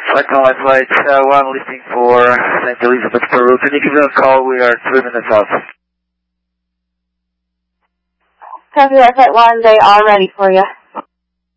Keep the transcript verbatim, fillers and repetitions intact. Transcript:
Flight Conway Flight uh, one, listening for Saint Elizabeth, Peru. Can you give me a call? We are three minutes out. Copy that, Flight one, they are ready for you.